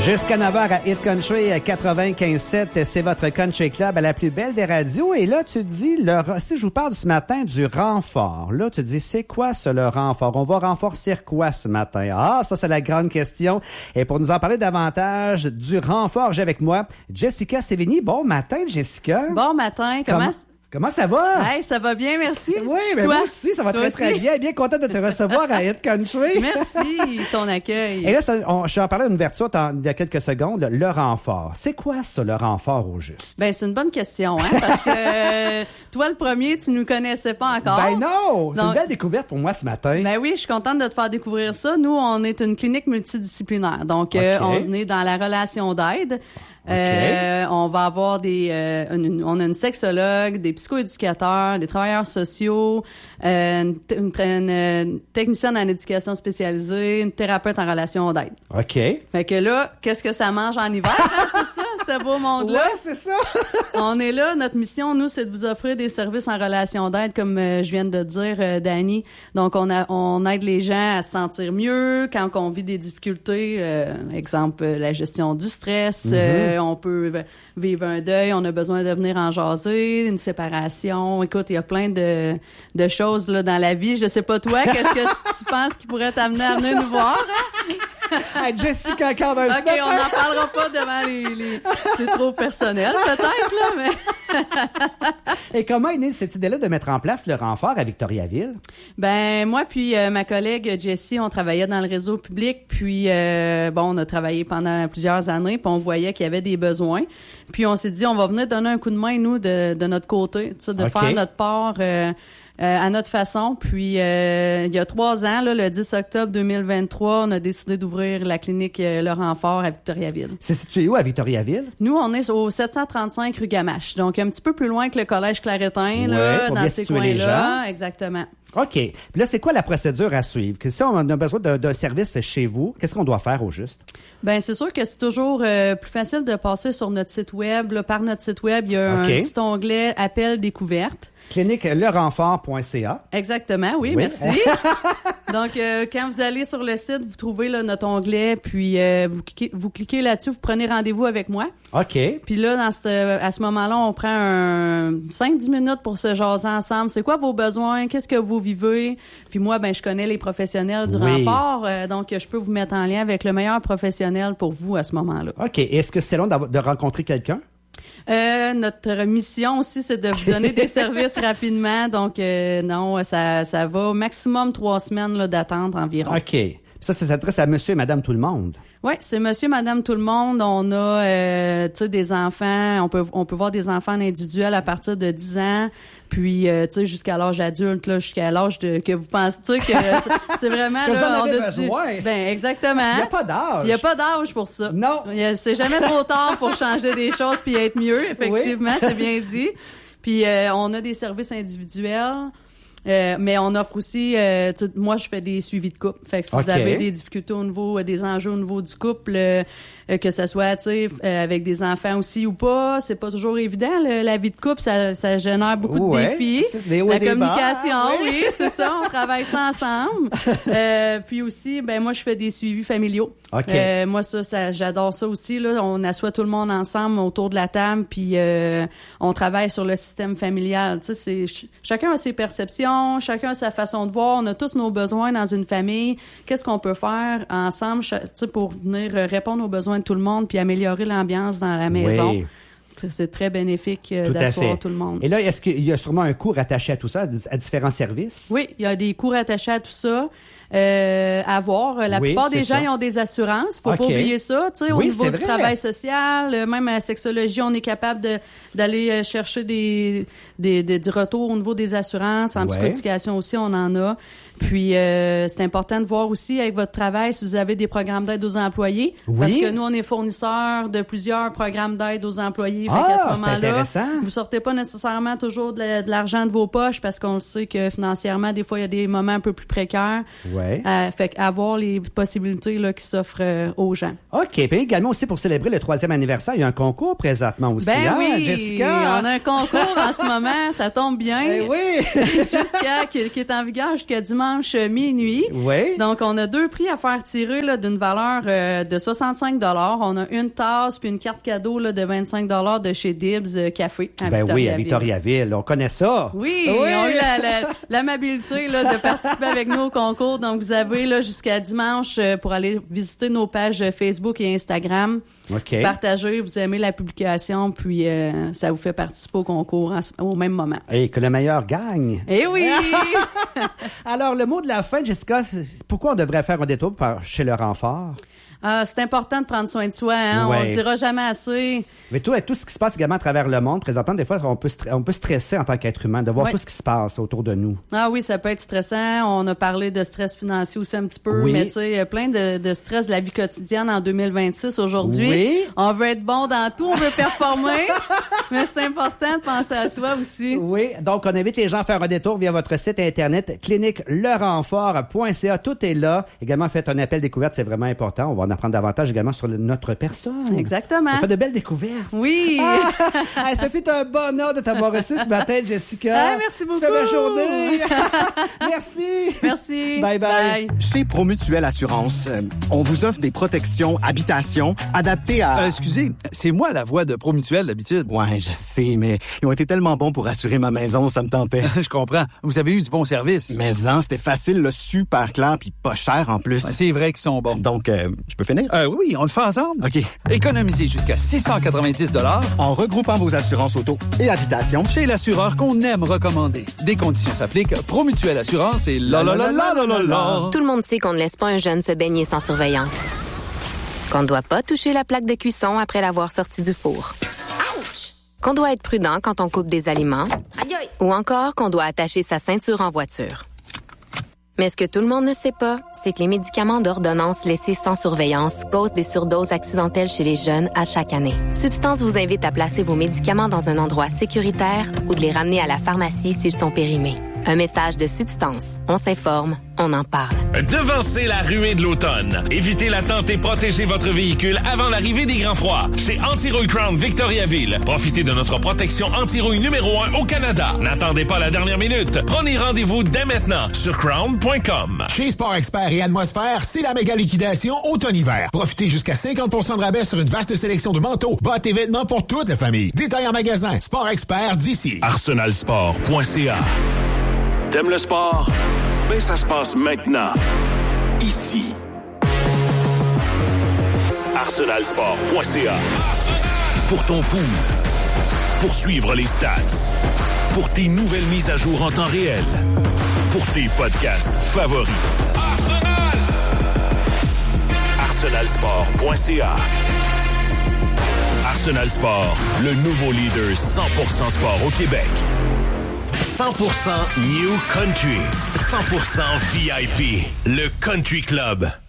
Jusqu'à 9h à Hit Country 95.7, c'est votre Country Club à la plus belle des radios. Et là, tu dis, si je vous parle ce matin du renfort, là, tu dis, c'est quoi ça, le renfort? On va renforcer quoi ce matin? Ah, ça, c'est la grande question. Et pour nous en parler davantage du renfort, j'ai avec moi Jessica Sévigny. Bon matin, Jessica. Bon matin, Comment ça va? Hey, ça va bien, merci. Oui, mais toi? Moi aussi, ça va très bien. Bien content de te recevoir à Hit Country. Merci, ton accueil. Et là, je suis en parler d'une ouverture il y a quelques secondes, le renfort. C'est quoi ça, le renfort au juste? Ben, c'est une bonne question, hein, parce que toi, le premier, tu nous connaissais pas encore. Ben non! C'est une belle découverte pour moi ce matin. Ben oui, je suis contente de te faire découvrir ça. Nous, on est une clinique multidisciplinaire. Donc, on est dans la relation d'aide. Okay. On va avoir on a une sexologue, des psychoéducateurs, des travailleurs sociaux, une technicienne en éducation spécialisée, une thérapeute en relation d'aide. OK. Fait que là, qu'est-ce que ça mange en hiver, hein, tout ça, ce beau monde-là? Ouais, c'est ça. On est là, notre mission, nous, c'est de vous offrir des services en relation d'aide, comme je viens de dire, Dani. Donc, on aide les gens à se sentir mieux quand on vit des difficultés, exemple, la gestion du stress, on peut vivre un deuil, on a besoin de venir en jaser, une séparation. Écoute, il y a plein de choses là dans la vie. Je sais pas toi, qu'est-ce que tu penses qui pourrait t'amener à venir nous voir? Hein? Hey, Jessica, quand même. OK, on n'en parlera pas devant les... C'est trop personnel, peut-être, là, mais... Et comment est née cette idée-là de mettre en place le renfort à Victoriaville? Ben, moi puis ma collègue Jessie, on travaillait dans le réseau public, puis on a travaillé pendant plusieurs années, puis on voyait qu'il y avait des besoins. Puis on s'est dit, on va venir donner un coup de main, nous, de notre côté, tu sais, de faire notre part... à notre façon. Puis, il y a 3 ans, là, le 10 octobre 2023, on a décidé d'ouvrir la clinique Le Renfort à Victoriaville. C'est situé où à Victoriaville? Nous, on est au 735 rue Gamache. Donc, un petit peu plus loin que le Collège Claretin, là, dans ces coins-là. Exactement. OK. Puis là, c'est quoi la procédure à suivre? Si on a besoin d'un service chez vous, qu'est-ce qu'on doit faire au juste? Ben, c'est sûr que c'est toujours plus facile de passer sur notre site web. Là, par notre site web, il y a un petit onglet « Appel découverte ». cliniquelerenfort.ca. Exactement, oui. Merci. Donc, quand vous allez sur le site, vous trouvez là, notre onglet, puis vous cliquez là-dessus, vous prenez rendez-vous avec moi. OK. Puis là, à ce moment-là, on prend 5-10 minutes pour se jaser ensemble. C'est quoi vos besoins? Qu'est-ce que vous vivez? Puis moi, je connais les professionnels du renfort, donc je peux vous mettre en lien avec le meilleur professionnel pour vous à ce moment-là. OK. Est-ce que c'est long de rencontrer quelqu'un? Notre mission aussi, c'est de vous donner des services rapidement. Donc, non, ça va au maximum 3 semaines là, d'attente environ. OK. Ça s'adresse à monsieur et madame tout le monde. Oui, c'est monsieur, madame, tout le monde. On a, des enfants. On peut voir des enfants individuels à partir de 10 ans. Puis, jusqu'à l'âge adulte, là, jusqu'à l'âge que vous pensez, que c'est vraiment, là, on a dit. Ben, exactement. Il n'y a pas d'âge. Il n'y a pas d'âge pour ça. Non. C'est jamais trop tard pour changer des choses puis être mieux. Effectivement, c'est bien dit. Puis, on a des services individuels. Mais on offre aussi, moi je fais des suivis de couple. Fait que si vous avez des difficultés au niveau des enjeux au niveau du couple, que ce soit avec des enfants aussi ou pas, c'est pas toujours évident. La vie de couple, ça génère beaucoup de défis. La communication, oui, c'est ça. On travaille ça ensemble. Puis aussi, moi je fais des suivis familiaux. Moi ça j'adore ça aussi. Là, on assoit tout le monde ensemble autour de la table, puis on travaille sur le système familial. Tu sais, chacun a ses perceptions. Chacun a sa façon de voir. On a tous nos besoins dans une famille. Qu'est-ce qu'on peut faire ensemble pour venir répondre aux besoins de tout le monde puis améliorer l'ambiance dans la maison? Oui. C'est très bénéfique d'asseoir tout le monde. Et là, est-ce qu'il y a sûrement un coût rattaché à tout ça, à différents services? Oui, il y a des coûts rattachés à tout ça. À voir. La plupart des gens ils ont des assurances. Faut pas oublier ça. Tu sais, au niveau du travail social, même à la sexologie, on est capable d'aller chercher du retour au niveau des assurances. En psychoéducation aussi, on en a. Puis, c'est important de voir aussi avec votre travail si vous avez des programmes d'aide aux employés. Parce que nous, on est fournisseurs de plusieurs programmes d'aide aux employés. Fait qu'à ce moment-là, vous sortez pas nécessairement toujours de l'argent de vos poches parce qu'on le sait que financièrement, des fois, il y a des moments un peu plus précaires. Ouais. Fait qu'avoir les possibilités là, qui s'offrent aux gens. OK. Puis également aussi pour célébrer le 3e anniversaire, il y a un concours présentement aussi. Ben oui, Jessica? on a un concours en ce moment, ça tombe bien. Ben oui! Jusqu'à qui est en vigueur jusqu'à dimanche minuit. Oui. Donc, on a 2 prix à faire tirer là, d'une valeur de 65 $. On a une tasse puis une carte cadeau là, de 25 $, de chez Dibs Café à Ben Victoriaville. oui, à Victoriaville. On connaît ça. Oui, on a eu l'amabilité là, de participer avec nous au concours. Donc, vous avez là, jusqu'à dimanche pour aller visiter nos pages Facebook et Instagram. OK. Partagez, vous aimez la publication, puis ça vous fait participer au concours au même moment. Et que le meilleur gagne. Eh oui! Alors, le mot de la fin, Jessica, pourquoi on devrait faire un détour chez le Renfort? C'est important de prendre soin de soi, hein? Ouais. On le dira jamais assez. Mais tout ce qui se passe également à travers le monde, présentement, des fois, on peut stresser en tant qu'être humain, de voir tout ce qui se passe autour de nous. Ah oui, ça peut être stressant. On a parlé de stress financier aussi un petit peu, Oui. mais tu sais, plein de stress de la vie quotidienne en 2026 aujourd'hui. Oui. On veut être bon dans tout, on veut performer, mais c'est important de penser à soi aussi. Oui, donc on invite les gens à faire un détour via votre site internet cliniquelerenfort.ca. Tout est là. Également, faites un appel découverte, c'est vraiment important. On va en apprendre davantage également sur notre personne. Exactement. On fait de belles découvertes. Oui. Hey, ça fait un bonheur de t'avoir reçu ce matin, Jessica. Merci beaucoup. Tu fais ma journée. Merci. Merci. Bye bye. Chez Promutuelle Assurance, on vous offre des protections habitation adaptées à... Excusez, c'est moi la voix de Promutuelle d'habitude. Ouais, je sais, mais ils ont été tellement bons pour assurer ma maison, ça me tentait. Je comprends. Vous avez eu du bon service. Mais c'était facile, là, super clair, puis pas cher en plus. Ouais, c'est vrai qu'ils sont bons. Donc, je peux finir? Oui, on le fait ensemble. OK. Économisez jusqu'à 690 $ En regroupant vos assurances auto et habitation chez l'assureur qu'on aime recommander. Des conditions s'appliquent. Promutuelle Assurance et la. Tout le monde sait qu'on ne laisse pas un jeune se baigner sans surveillance. Qu'on ne doit pas toucher la plaque de cuisson après l'avoir sorti du four. Ouch! Qu'on doit être prudent quand on coupe des aliments. Aïe aïe! Ou encore qu'on doit attacher sa ceinture en voiture. Mais ce que tout le monde ne sait pas, c'est que les médicaments d'ordonnance laissés sans surveillance causent des surdoses accidentelles chez les jeunes à chaque année. Substance vous invite à placer vos médicaments dans un endroit sécuritaire ou de les ramener à la pharmacie s'ils sont périmés. Un message de Substance. On s'informe, on en parle. Devancez la ruée de l'automne. Évitez l'attente et protégez votre véhicule avant l'arrivée des grands froids. Chez Anti-Rouille Crown Victoriaville, profitez de notre protection anti-rouille numéro 1 au Canada. N'attendez pas la dernière minute. Prenez rendez-vous dès maintenant sur crown.com. Chez Sport Expert et Atmosphère, c'est la méga liquidation automne-hiver. Profitez jusqu'à 50% de rabais sur une vaste sélection de manteaux, bottes et vêtements pour toute la famille. Détail en magasin. Sport Expert d'ici. Arsenalsport.ca. T'aimes le sport? Ben, ça se passe maintenant. Ici. Arsenalsport.ca. Pour ton pool. Pour suivre les stats. Pour tes nouvelles mises à jour en temps réel. Pour tes podcasts favoris. Arsenalsport.ca. Arsenal Sport, le nouveau leader 100% sport au Québec. 100% New Country. 100% VIP. Le Country Club.